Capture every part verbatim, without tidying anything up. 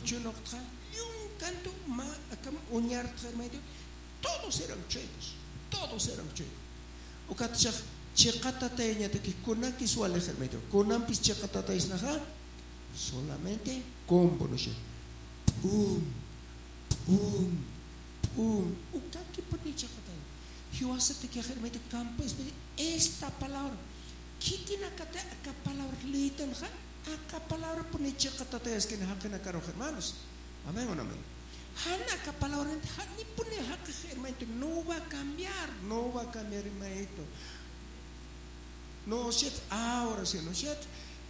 puchunokta, un canto, ma, acá, uñar, medio, todos eran chicos, todos eran chicos. O que te checatata y te que kunaki suale medio, kunampis checatata es naja, solamente combo no sé, pum, pum, pum, o que pone checatata. Yo hace te que medio campo es esta palabra. ¿Qué tiene acá acá palabra litan ja? Acá palabra pone checatata es que naja que na caro hermanos. Amén o no amén. Hana acá palabra ni pone acá hermano no va a cambiar, no va a cambiar hermano. No sé, ahora sí, no sé.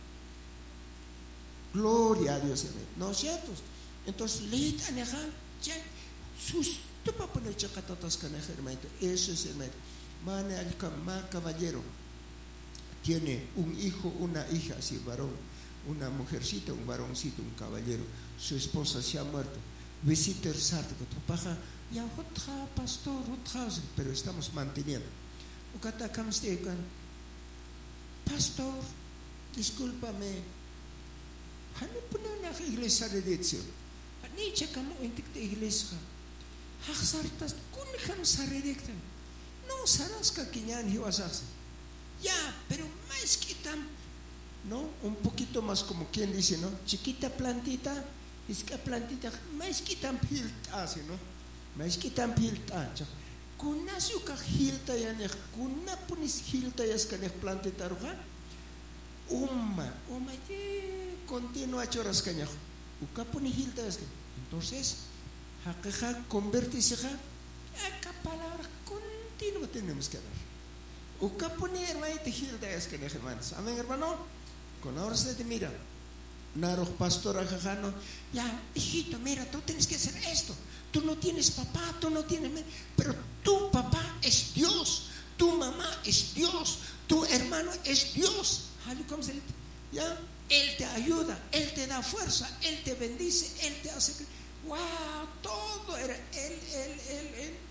Gloria a Dios, hermano. No sé, entonces litan ja ya sus tu papá no checatatas que naja hermano. Eso es hermano. Mane al caballero tiene un hijo, una hija, así varón, una mujercita, un varoncito, un caballero. Su esposa se ha muerto. Visita el sarto que tu paja, ya otra pastor, otra, pero estamos manteniendo. Ukata kamstekan, pastor, discúlpame, hani puna na iglesia de dicho, hani checamo intik de iglesia, haxartas kunham saredictan, no sarasca quiñan hiwasas. Ya, pero más que tan, ¿no? Un poquito más como quien dice, ¿no? Chiquita plantita, es que plantita, más que tan pilta, ¿no? Más que tan pilta. Con nacio que hilta ya ne, con na ponis hilta ya es que ne plantita roja. Uma, uma de continua choras caña. Uka poni hilta es que. Entonces, jaqueja convertirse ja, acá palabra continua tenemos que dar. Uka pone hermano te hilta es que ne hermanos. Amén hermano. Con ahora se te mira. Naro pastor ajajano, ya, hijito, mira, tú tienes que hacer esto. Tú no tienes papá, tú no tienes, pero tu papá es Dios, tu mamá es Dios, tu hermano es Dios. Ya, Él te ayuda, Él te da fuerza, Él te bendice, Él te hace. Wow, todo era Él, Él, Él,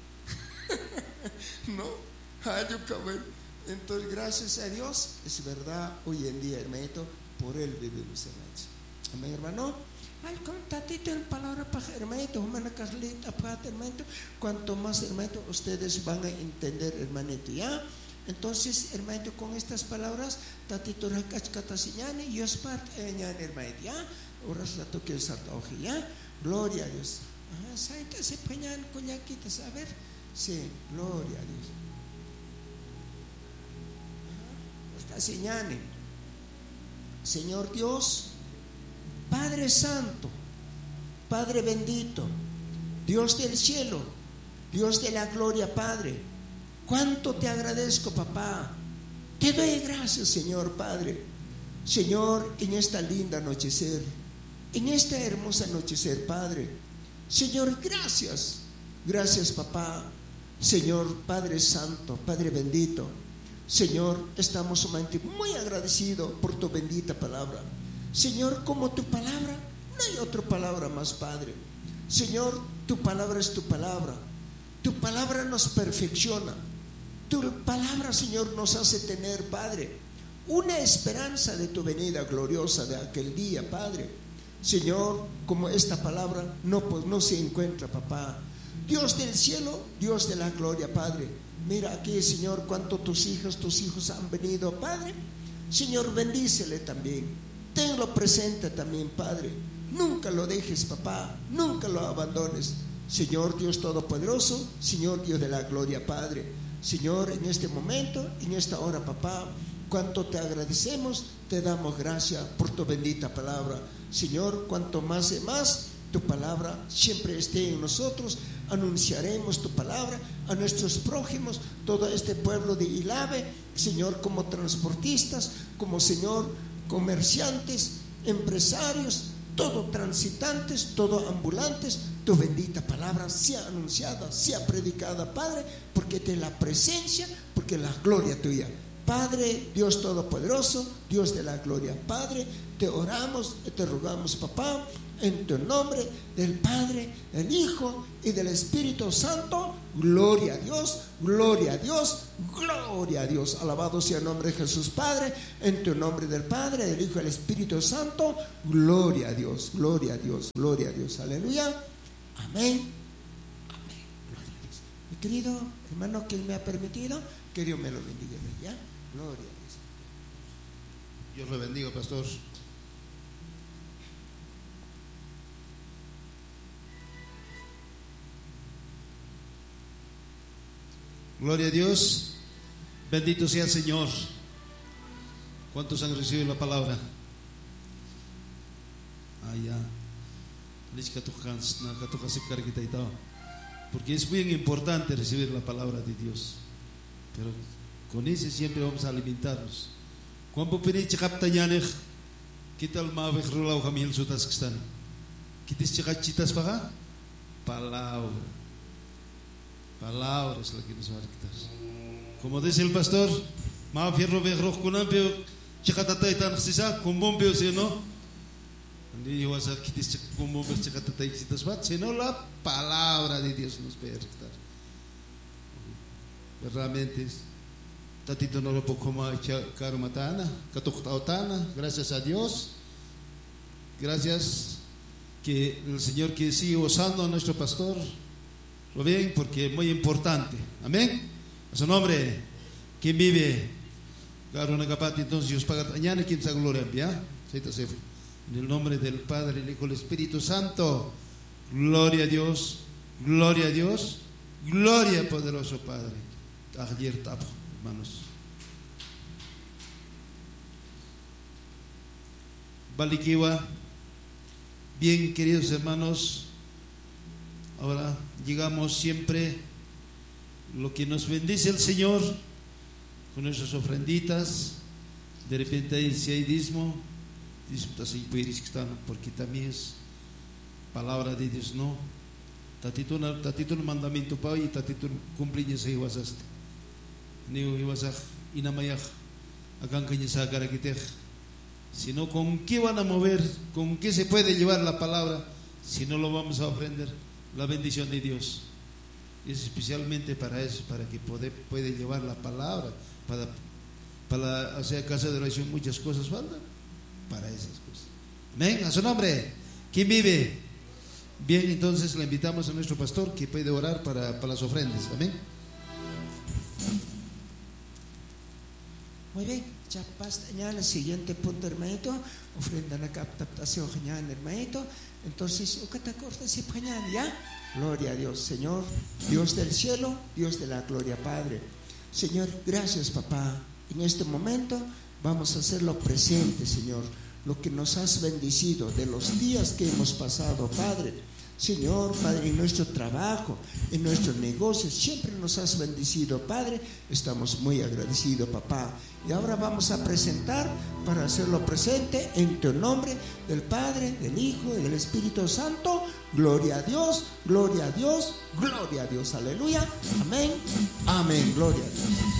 Él. No, entonces gracias a Dios, es verdad, hoy en día, hermano, por Él vivimos, hermanos. Amén, hermano. Al contatito en palabra para hermanito, humana carlita, aparte, hermanito. Cuanto más, hermanito, ustedes van a entender, hermanito, ¿ya? Entonces, hermanito, con estas palabras, tatito rakachkatasiñane, y os parte, hermanito, ¿ya? Ahora se la toque el sartoje, ¿ya? Gloria a Dios. Ajá, saita se peñan coñaquitas, a ver. Sí, gloria a Dios. Ajá, señane. Señor Dios, Padre Santo, Padre bendito, Dios del cielo, Dios de la gloria, Padre, cuánto te agradezco, papá. Te doy gracias, Señor Padre. Señor, en esta linda anochecer, en esta hermosa anochecer, Padre, Señor, gracias, gracias, papá. Señor Padre Santo, Padre bendito, Señor, estamos sumamente muy agradecidos por tu bendita palabra. Señor, como tu palabra, no hay otra palabra más, Padre. Señor, tu palabra es tu palabra. Tu palabra nos perfecciona. Tu palabra, Señor, nos hace tener, Padre, una esperanza de tu venida gloriosa de aquel día, Padre. Señor, como esta palabra no, pues, no se encuentra, papá. Dios del cielo, Dios de la gloria, Padre. Mira aquí, Señor, cuánto tus hijos, tus hijos han venido, Padre. Señor, bendícele también. Tenlo presente también, Padre. Nunca lo dejes, papá. Nunca lo abandones. Señor Dios Todopoderoso, Señor Dios de la gloria, Padre. Señor, en este momento, en esta hora, papá, cuánto te agradecemos, te damos gracias por tu bendita palabra. Señor, cuanto más y más tu palabra siempre esté en nosotros, anunciaremos tu palabra a nuestros prójimos, todo este pueblo de Ilave, Señor, como transportistas, como Señor, comerciantes, empresarios, todo transitantes, todo ambulantes, tu bendita palabra sea anunciada, sea predicada, Padre, porque te la presencia, porque la gloria tuya. Padre, Dios Todopoderoso, Dios de la gloria, Padre, te oramos y te rogamos, papá, en tu nombre del Padre, del Hijo y del Espíritu Santo. Gloria a Dios, gloria a Dios, gloria a Dios. Alabado sea el nombre de Jesús, Padre, en tu nombre del Padre, del Hijo y del Espíritu Santo. Gloria a Dios, gloria a Dios, gloria a Dios. Aleluya. Amén. Amén. Gloria a Dios. Mi querido hermano, que Él me ha permitido, que Dios me lo bendiga. ¿Ya? Gloria a Dios. Dios lo bendiga, pastor. Gloria a Dios. Bendito sea el Señor. ¿Cuántos han recibido la palabra? Ah, ya. Porque es muy importante recibir la palabra de Dios. Pero con eso siempre vamos a alimentarnos. Cuando pinche captañanej, ¿qué tal ma vejrulao jamil sutas que están? ¿Qué te chitas paga? Palabra. Palabra es la que nos va a quitar. Como dice el pastor, ma fierro vejro kunampio chicatatay tan xisa kumbombio si no. Andi vas a quitar kumbombio chicatatay xitas bat, sino la palabra de Dios nos va a quitar. Realmente tatito no lo puedo comer caro matana, catuctautana, gracias a Dios, gracias que el Señor que sigue usando a nuestro pastor, lo ven porque es muy importante, amén, a su nombre, quien vive, caro nagapati, entonces Dios paga mañana quien se gloria, ¿ya? En el nombre del Padre, el Hijo, el Espíritu Santo, gloria a Dios, gloria a Dios, gloria poderoso Padre. Ayer tapo, hermanos. Baliquiwa, bien queridos hermanos, ahora llegamos siempre lo que nos bendice el Señor con nuestras ofrenditas. De repente hay si hay diezmo, porque también es palabra de Dios, no. Tatito tatito mandamiento pa y tatito cumplinya sa iwasaste. Niu iwasak inamayak akan kanya sa karakitej. Sino con qué van a mover, con qué se puede llevar la palabra, si no lo vamos a ofrender, la bendición de Dios. Es especialmente para eso, para que puede, puede llevar la palabra, para, para hacer casa de oración, muchas cosas faltan para esas cosas. Amén, a su nombre. ¿Quién vive? Bien, entonces le invitamos a nuestro pastor que puede orar para, para las ofrendas. Amén. Muy bien, ya pasa el siguiente punto, hermanito. Ofrenda la captación, hermanito. Entonces, ¿ya? Gloria a Dios, Señor, Dios del cielo, Dios de la gloria, Padre. Señor, gracias, papá. En este momento vamos a hacerlo presente, Señor, lo que nos has bendecido de los días que hemos pasado, Padre. Señor, Padre, en nuestro trabajo, en nuestros negocios, siempre nos has bendecido, Padre. Estamos muy agradecidos, papá. Y ahora vamos a presentar para hacerlo presente en tu nombre, del Padre, del Hijo y del Espíritu Santo. Gloria a Dios, gloria a Dios, gloria a Dios. Aleluya. Amén. Amén. Gloria a Dios.